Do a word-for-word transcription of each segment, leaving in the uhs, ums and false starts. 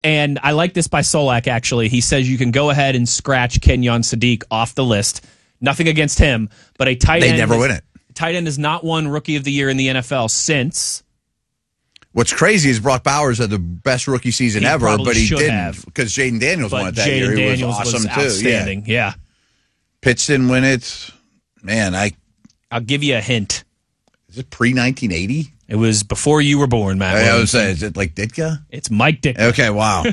And I like this by Solak, actually. He says you can go ahead and scratch Kenyon Sadiq off the list. Nothing against him, but a tight they end. They never is, win it. Tight end has not won Rookie of the Year in the N F L since. What's crazy is Brock Bowers had the best rookie season he ever, but he didn't have. because Jaden Daniels but won it that Jaden year. He Daniels was awesome was too. Outstanding. Yeah. yeah. Pitts didn't win it. Man, I. I'll give you a hint. Is it pre nineteen eighty? It was before you were born, Matt. I was saying, is it like Ditka? It's Mike Ditka. Okay, wow.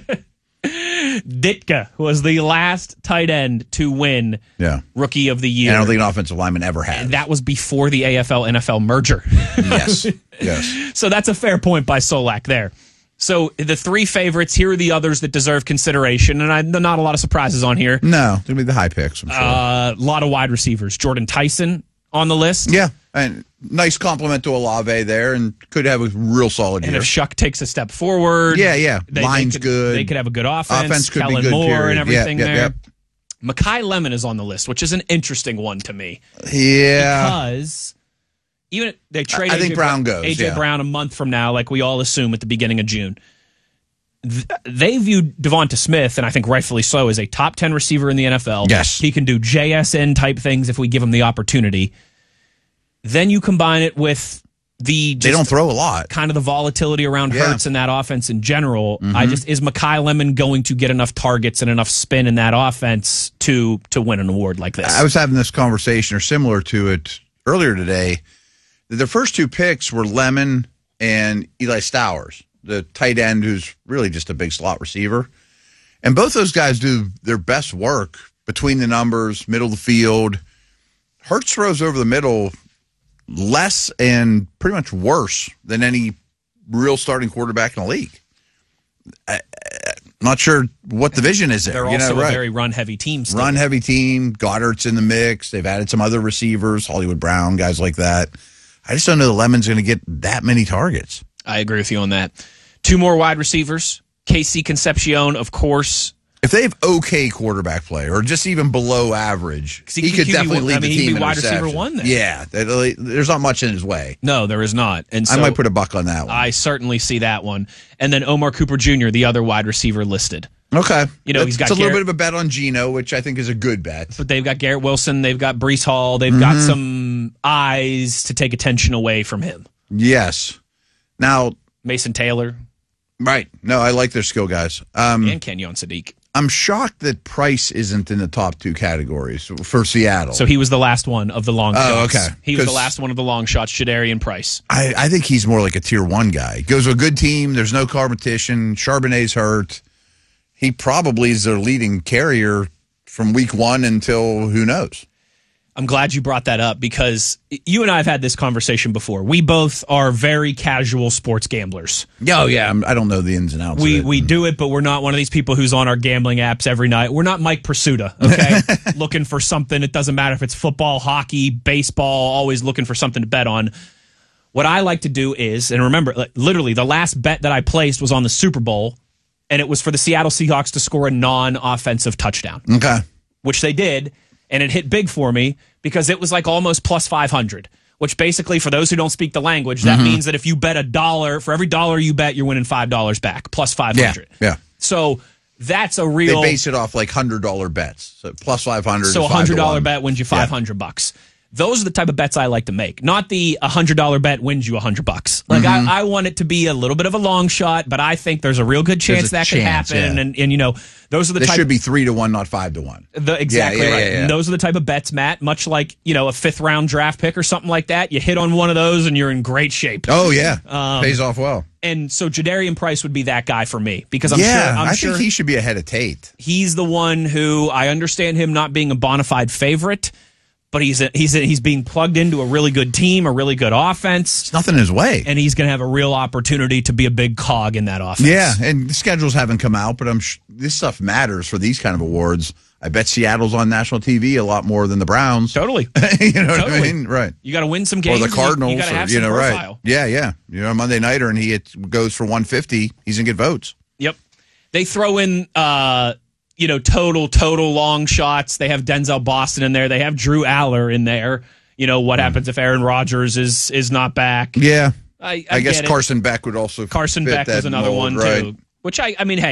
Ditka was the last tight end to win yeah. Rookie of the Year. And I don't think an offensive lineman ever has. And that was before the A F L N F L merger. yes, yes. So that's a fair point by Solak there. So the three favorites, here are the others that deserve consideration, and I, not a lot of surprises on here. No, it's going to be the high picks, I'm sure. A uh, lot of wide receivers. Jordan Tyson on the list. Yeah, and nice compliment to Olave there, and could have a real solid and year. And if Shuck takes a step forward. Yeah, yeah. They, Line's they could, good. They could have a good offense. Offense could Kellen be good, Moore period. and everything yep, yep, there. Yep. Mekhi Lemon is on the list, which is an interesting one to me. Yeah. Because even if they trade I A J think Brown goes. A J yeah. Brown a month from now, like we all assume at the beginning of June. They viewed Devonta Smith, and I think rightfully so, as a top ten receiver in the N F L. Yes. He can do J S N type things if we give him the opportunity. Then you combine it with the they don't throw a lot, kind of the volatility around yeah. Hurts in that offense in general. Mm-hmm. I just is Mekhi Lemon going to get enough targets and enough spin in that offense to to win an award like this? I was having this conversation or similar to it earlier today. The first two picks were Lemon and Eli Stowers, the tight end who's really just a big slot receiver. And both those guys do their best work between the numbers, middle of the field. Hurts throws over the middle less and pretty much worse than any real starting quarterback in the league. I, I'm not sure what the vision is there. They're you also know, right. a very run-heavy team still. Run-heavy team. Goddard's in the mix. They've added some other receivers, Hollywood Brown, guys like that. I just don't know the Lemon's going to get that many targets. I agree with you on that. Two more wide receivers. Casey Concepcion, of course. If they have okay quarterback play or just even below average, he, he could Q B definitely one, lead I mean, the he'd team be in wide receiver receptions. one there. Yeah, there's not much in his way. No, there is not. And so I might put a buck on that one. I certainly see that one. And then Omar Cooper Junior, the other wide receiver listed. Okay. You know, That's, he's got it's a little Garrett, bit of a bet on Geno, which I think is a good bet. But they've got Garrett Wilson, they've got Breece Hall, they've mm-hmm. got some eyes to take attention away from him. Yes. Now, Mason Taylor. Right. No, I like their skill guys. Um, and Kenyon Sadiq. I'm shocked that Price isn't in the top two categories for Seattle. So he was the last one of the long oh, shots. okay. He was the last one of the long shots, Shadarian Price. I, I think he's more like a tier one guy. Goes to a good team. There's no competition. Charbonnet's hurt. He probably is their leading carrier from week one until who knows. I'm glad you brought that up because you and I have had this conversation before. We both are very casual sports gamblers. Oh, yeah. I'm, I don't know the ins and outs We of it. we do it, but we're not one of these people who's on our gambling apps every night. We're not Mike Pursuta, okay? Looking for something. It doesn't matter if it's football, hockey, baseball, always looking for something to bet on. What I like to do is, and remember, literally the last bet that I placed was on the Super Bowl, and it was for the Seattle Seahawks to score a non-offensive touchdown. Okay. Which they did. And it hit big for me because it was like almost plus five hundred, which basically, for those who don't speak the language, that mm-hmm. means that if you bet a dollar, for every dollar you bet, you're winning five dollars back, plus five hundred. Yeah, yeah. So that's a real... They base it off like one hundred dollars bets. So plus five hundred. So a one hundred dollars bet wins you five hundred yeah. bucks. Those are the type of bets I like to make. Not the one hundred dollars bet wins you one hundred bucks. Like, mm-hmm. I, I want it to be a little bit of a long shot, but I think there's a real good chance that chance, could happen. Yeah. And, and, you know, those are the this type... should be three to one, not five to one. The, exactly yeah, yeah, right. Yeah, yeah. And those are the type of bets, Matt, much like, you know, a fifth round draft pick or something like that. You hit on one of those and you're in great shape. Oh, yeah. Um, Pays off well. And so Jadarian Price would be that guy for me because I'm yeah, sure I'm I sure think he should be ahead of Tate. He's the one who I understand him not being a bona fide favorite, but he's a, he's a, he's being plugged into a really good team, a really good offense. It's nothing in his way. And he's going to have a real opportunity to be a big cog in that offense. Yeah, and the schedules haven't come out, but I'm sh- this stuff matters for these kind of awards. I bet Seattle's on national T V a lot more than the Browns. Totally. you know totally. what I mean? Right. You got to win some games. Or the Cardinals. You, you got to have or, you some know, profile. Right. Yeah, yeah. You know, Monday Nighter, and he hits, goes for one fifty. He's going to get votes. Yep. They throw in... Uh, you know, total, total long shots. They have Denzel Boston in there. They have Drew Aller in there. You know, what mm. happens if Aaron Rodgers is is not back? Yeah. I, I, I guess it. Carson Beck would also Carson fit Beck that was another mold, one, right. too. which I, I mean, hey,